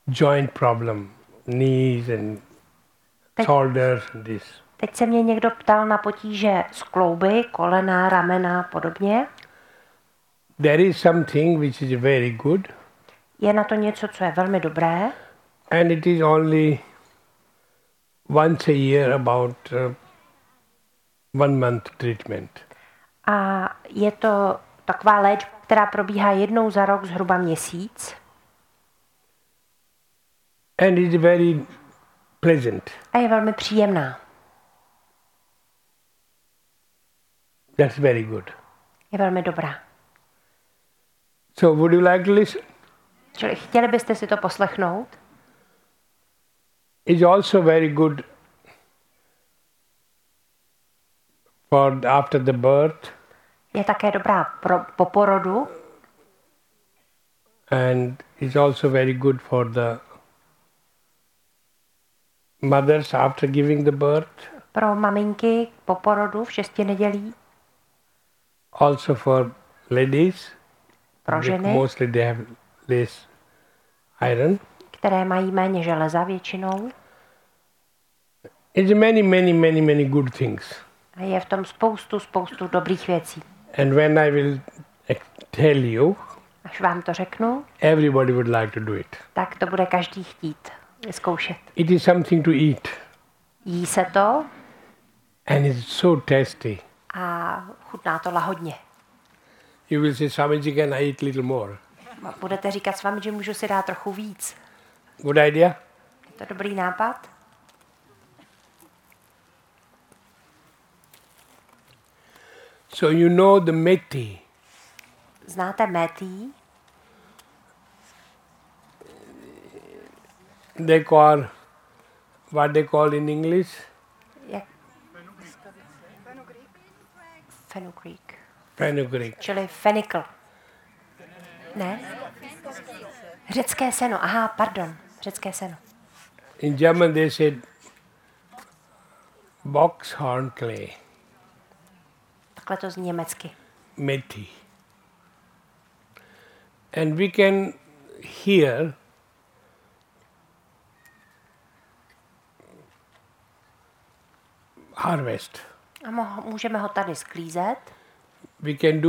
joint problem, knees and shoulders and this. Teď se mě někdo ptal na potíže z klouby, kolena, ramena a podobně. There is something which is very good. Je na to něco, co je velmi dobré. And it is only once a year, about 1 month treatment. A je to taková léčba, která probíhá jednou za rok, zhruba měsíc. And it is very pleasant. A je velmi příjemná. That's very good. Je velmi dobrá. So would you like to listen? Čili chtěli byste si to poslechnout? It's also very good for after the birth. Je také dobrá po porodu. And it's also very good for the mothers after giving the birth. Pro maminky po porodu v 6 nedělí. Also for ladies. Pro ženy, mostly they have less iron. které mají méně železa většinou. It's many good things. A je v tom spoustu dobrých věcí. And when I will tell you, Až vám to řeknu, everybody would like to do it. tak to bude každý chtít vyzkoušet. It is something to eat. Jí se to And it's so tasty. a chutná to lahodně. You will say, Swamiji, can I eat little more? Budete říkat s vámi, že můžu si dát trochu víc. Good idea? Je to dobrý nápad? So you know the methi. Znáte métí? They call, what they call in English? Jak? Fenugreek. Fenugreek. Čili fenikl. Ne? Řecké seno. Aha, pardon. Řecké seno. In German they said boxhorn clay. Takhle to zní německy. Methi. And we can hear harvest. A můžeme ho tady sklízet. We can do